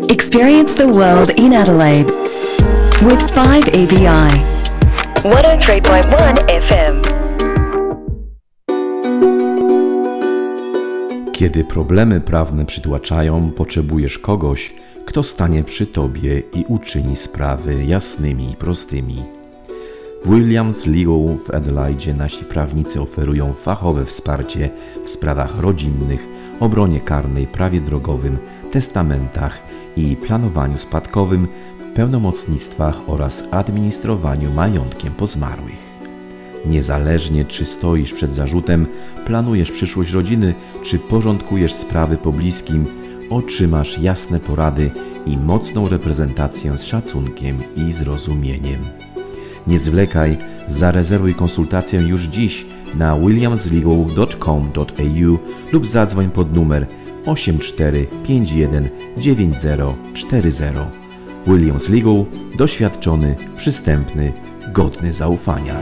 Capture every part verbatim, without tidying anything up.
Experience the world in Adelaide with five E B I one oh three point one F M. Kiedy problemy prawne przytłaczają, potrzebujesz kogoś, kto stanie przy tobie i uczyni sprawy jasnymi i prostymi. W Williams Legal w Adelaide nasi prawnicy oferują fachowe wsparcie w sprawach rodzinnych, obronie karnej, prawie drogowym, testamentach i planowaniu spadkowym, pełnomocnictwach oraz administrowaniu majątkiem po zmarłych. Niezależnie czy stoisz przed zarzutem, planujesz przyszłość rodziny, czy porządkujesz sprawy po bliskim, otrzymasz jasne porady i mocną reprezentację z szacunkiem i zrozumieniem. Nie zwlekaj, zarezerwuj konsultację już dziś na williams legal dot com dot a u lub zadzwoń pod numer osiem cztery pięć jeden dziewięć zero cztery zero. Williams Legal, doświadczony, przystępny, godny zaufania.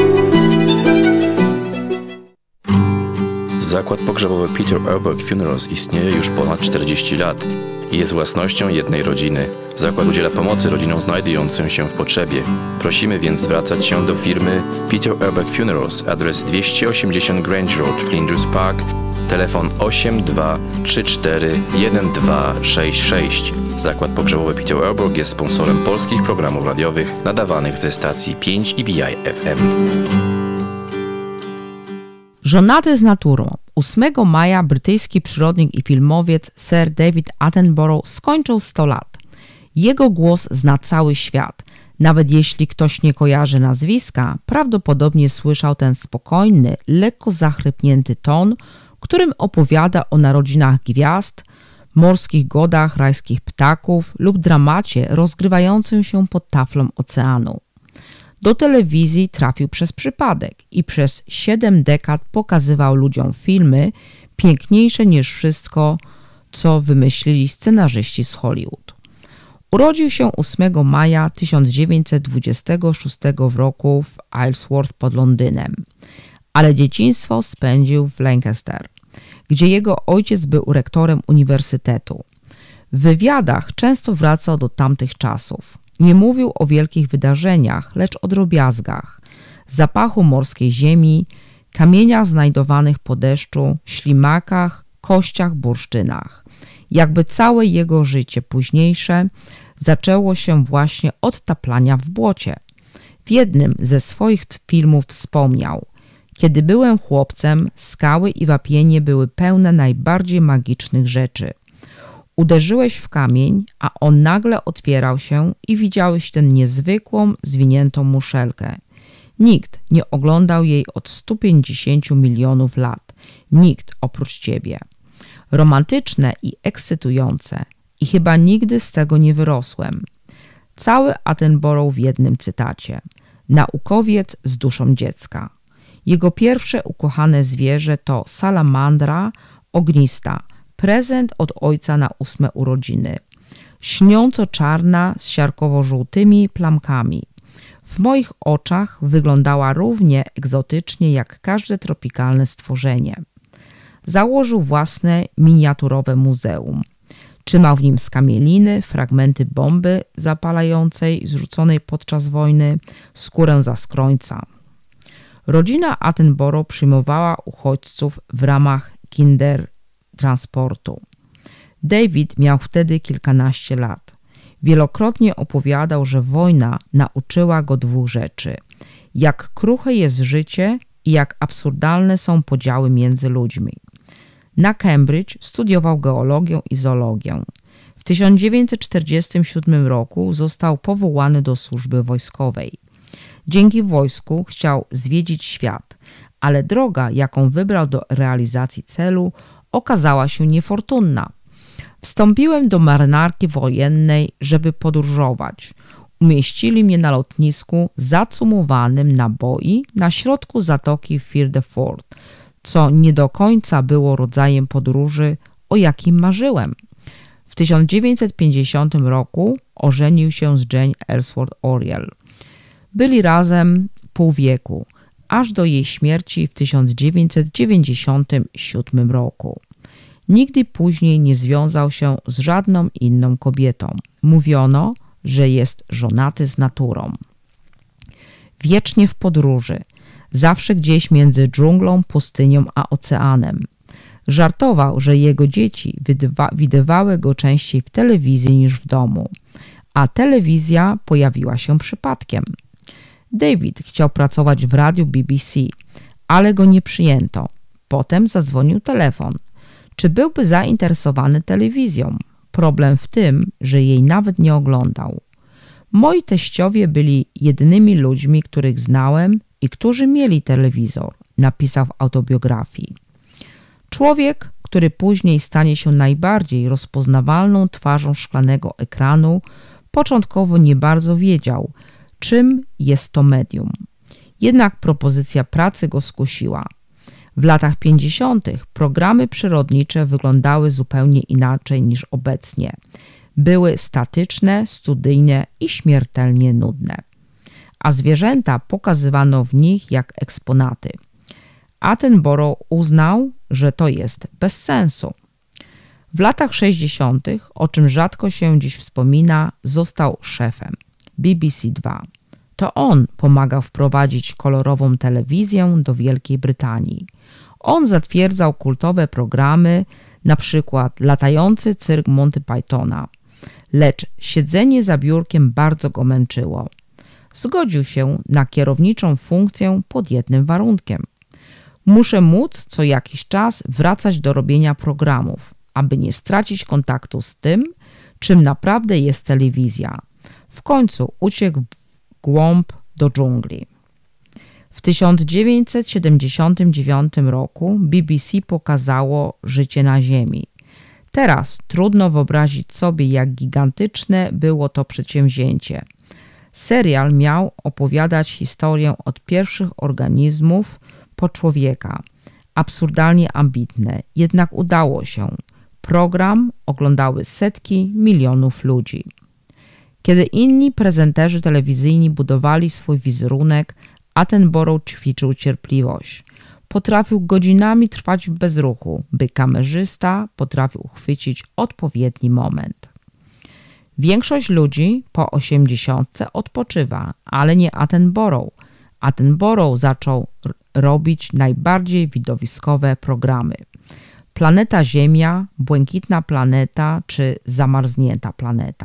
Zakład pogrzebowy Peter Urberg Funerals istnieje już ponad czterdzieści lat i jest własnością jednej rodziny. Zakład udziela pomocy rodzinom znajdującym się w potrzebie. Prosimy więc zwracać się do firmy Peter Urberg Funerals, adres dwieście osiemdziesiąt Grange Road, Flinders Park, telefon osiem dwa trzy cztery jeden dwa sześć sześć. Zakład pogrzebowy Peter Urberg jest sponsorem polskich programów radiowych nadawanych ze stacji pięć E B I F M. Żonaty z naturą. ósmego maja brytyjski przyrodnik i filmowiec Sir David Attenborough skończył sto lat. Jego głos zna cały świat. Nawet jeśli ktoś nie kojarzy nazwiska, prawdopodobnie słyszał ten spokojny, lekko zachrypnięty ton, którym opowiada o narodzinach gwiazd, morskich godach rajskich ptaków lub dramacie rozgrywającym się pod taflą oceanu. Do telewizji trafił przez przypadek i przez siedem dekad pokazywał ludziom filmy piękniejsze niż wszystko, co wymyślili scenarzyści z Hollywood. Urodził się ósmego maja tysiąc dziewięćset dwudziestego szóstego roku w Isleworth pod Londynem, ale dzieciństwo spędził w Lancaster, gdzie jego ojciec był rektorem uniwersytetu. W wywiadach często wracał do tamtych czasów. Nie mówił o wielkich wydarzeniach, lecz o drobiazgach, zapachu morskiej ziemi, kamieniach znajdowanych po deszczu, ślimakach, kościach, bursztynach. Jakby całe jego życie późniejsze zaczęło się właśnie od taplania w błocie. W jednym ze swoich filmów wspomniał: kiedy byłem chłopcem, skały i wapienie były pełne najbardziej magicznych rzeczy. Uderzyłeś w kamień, a on nagle otwierał się i widziałeś tę niezwykłą, zwiniętą muszelkę. Nikt nie oglądał jej od stu pięćdziesięciu milionów lat. Nikt oprócz ciebie. Romantyczne i ekscytujące. I chyba nigdy z tego nie wyrosłem. Cały Attenborough w jednym cytacie. Naukowiec z duszą dziecka. Jego pierwsze ukochane zwierzę to salamandra ognista, prezent od ojca na ósme urodziny. Śniąco czarna z siarkowo-żółtymi plamkami. W moich oczach wyglądała równie egzotycznie jak każde tropikalne stworzenie. Założył własne miniaturowe muzeum. Trzymał w nim skamieliny, fragmenty bomby zapalającej zrzuconej podczas wojny, skórę zaskrońca. Rodzina Attenborough przyjmowała uchodźców w ramach kindertransportu. David miał wtedy kilkanaście lat. Wielokrotnie opowiadał, że wojna nauczyła go dwóch rzeczy. Jak kruche jest życie i jak absurdalne są podziały między ludźmi. Na Cambridge studiował geologię i zoologię. W tysiąc dziewięćset czterdziestym siódmym roku został powołany do służby wojskowej. Dzięki wojsku chciał zwiedzić świat, ale droga, jaką wybrał do realizacji celu, okazała się niefortunna. Wstąpiłem do marynarki wojennej, żeby podróżować. Umieścili mnie na lotnisku zacumowanym na boi na środku zatoki Firth of Forth, co nie do końca było rodzajem podróży, o jakim marzyłem. W tysiąc dziewięćset pięćdziesiątym roku ożenił się z Jane Ellsworth Oriel. Byli razem pół wieku, aż do jej śmierci w tysiąc dziewięćset dziewięćdziesiątym siódmym roku. Nigdy później nie związał się z żadną inną kobietą. Mówiono, że jest żonaty z naturą. Wiecznie w podróży, zawsze gdzieś między dżunglą, pustynią a oceanem. Żartował, że jego dzieci widywa- widywały go częściej w telewizji niż w domu, a telewizja pojawiła się przypadkiem. David chciał pracować w radiu B B C, ale go nie przyjęto. Potem zadzwonił telefon. Czy byłby zainteresowany telewizją? Problem w tym, że jej nawet nie oglądał. Moi teściowie byli jedynymi ludźmi, których znałem i którzy mieli telewizor, napisał w autobiografii. Człowiek, który później stanie się najbardziej rozpoznawalną twarzą szklanego ekranu, początkowo nie bardzo wiedział, czym jest to medium. Jednak propozycja pracy go skusiła. W latach pięćdziesiątych programy przyrodnicze wyglądały zupełnie inaczej niż obecnie. Były statyczne, studyjne i śmiertelnie nudne. A zwierzęta pokazywano w nich jak eksponaty. Attenborough uznał, że to jest bez sensu. W latach sześćdziesiątych, o czym rzadko się dziś wspomina, został szefem B B C dwa. To on pomagał wprowadzić kolorową telewizję do Wielkiej Brytanii. On zatwierdzał kultowe programy, na przykład latający cyrk Monty Pythona. Lecz siedzenie za biurkiem bardzo go męczyło. Zgodził się na kierowniczą funkcję pod jednym warunkiem. Muszę móc co jakiś czas wracać do robienia programów, aby nie stracić kontaktu z tym, czym naprawdę jest telewizja. W końcu uciekł w głąb do dżungli. W tysiąc dziewięćset siedemdziesiątym dziewiątym roku B B C pokazało życie na Ziemi. Teraz trudno wyobrazić sobie, jak gigantyczne było to przedsięwzięcie. Serial miał opowiadać historię od pierwszych organizmów po człowieka. Absurdalnie ambitne, jednak udało się. Program oglądały setki milionów ludzi. Kiedy inni prezenterzy telewizyjni budowali swój wizerunek, Attenborough ćwiczył cierpliwość. Potrafił godzinami trwać w bezruchu, by kamerzysta potrafił uchwycić odpowiedni moment. Większość ludzi po osiemdziesiątce odpoczywa, ale nie Attenborough. Attenborough zaczął r- robić najbardziej widowiskowe programy. Planeta Ziemia, Błękitna Planeta czy Zamarznięta Planeta.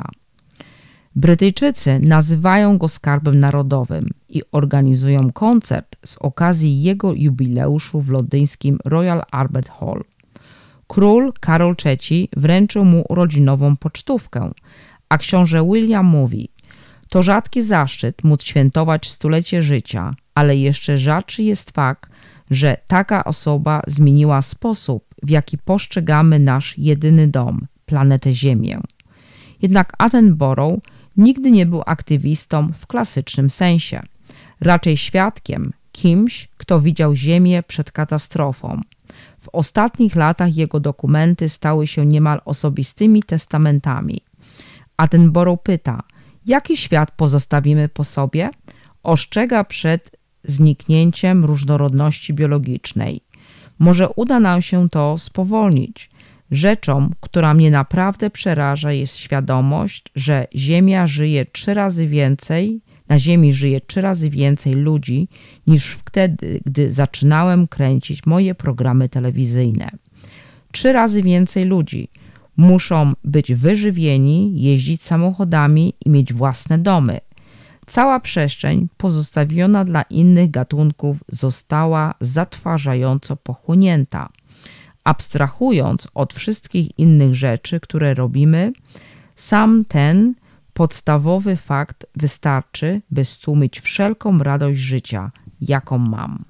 Brytyjczycy nazywają go skarbem narodowym i organizują koncert z okazji jego jubileuszu w londyńskim Royal Albert Hall. Król Karol trzeci wręczył mu urodzinową pocztówkę, a książę William mówi: to rzadki zaszczyt móc świętować stulecie życia, ale jeszcze rzadszy jest fakt, że taka osoba zmieniła sposób, w jaki postrzegamy nasz jedyny dom, planetę Ziemię. Jednak Attenborough nigdy nie był aktywistą w klasycznym sensie. Raczej świadkiem, kimś, kto widział Ziemię przed katastrofą. W ostatnich latach jego dokumenty stały się niemal osobistymi testamentami. Attenborough pyta, jaki świat pozostawimy po sobie? Ostrzega przed zniknięciem różnorodności biologicznej. Może uda nam się to spowolnić. Rzeczą, która mnie naprawdę przeraża, jest świadomość, że Ziemia żyje trzy razy więcej, na Ziemi żyje trzy razy więcej ludzi niż wtedy, gdy zaczynałem kręcić moje programy telewizyjne. Trzy razy więcej ludzi. Muszą być wyżywieni, jeździć samochodami i mieć własne domy. Cała przestrzeń pozostawiona dla innych gatunków została zatrważająco pochłonięta. Abstrahując od wszystkich innych rzeczy, które robimy, sam ten podstawowy fakt wystarczy, by stłumić wszelką radość życia, jaką mam.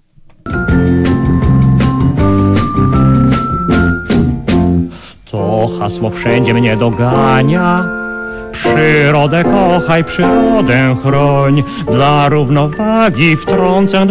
To hasło wszędzie mnie dogania. Przyrodę kochaj, przyrodę chroń. Dla równowagi wtrącę